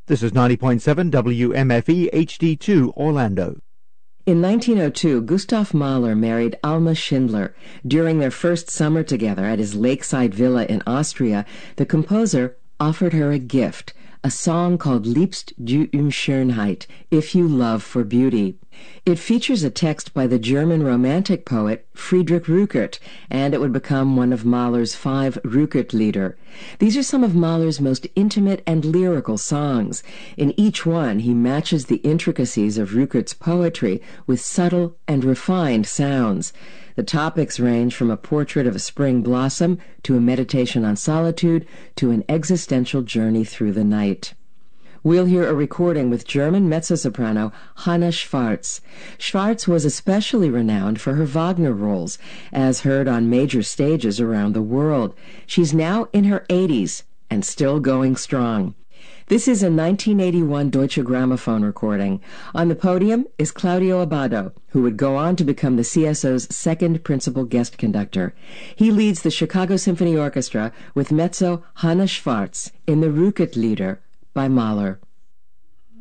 This is 90.7 WMFE HD2 Orlando. In 1902, Gustav Mahler married Alma Schindler. During their first summer together at his lakeside villa in Austria, the composer offered her a gift, a song called Liebst du Schönheit, If You Love for Beauty. It features a text by the German Romantic poet Friedrich Rückert, and it would become one of Mahler's 5 Rückert-Lieder. These are some of Mahler's most intimate and lyrical songs. In each one, he matches the intricacies of Rückert's poetry with subtle and refined sounds. The topics range from a portrait of a spring blossom to a meditation on solitude to an existential journey through the night. We'll hear a recording with German mezzo-soprano Hanna Schwarz. Schwarz was especially renowned for her Wagner roles, as heard on major stages around the world. She's now in her 80s and still going strong. This is a 1981 Deutsche Grammophon recording. On the podium is Claudio Abbado, who would go on to become the CSO's second principal guest conductor. He leads the Chicago Symphony Orchestra with mezzo Hanna Schwarz in the Rückert-Lieder by Mahler.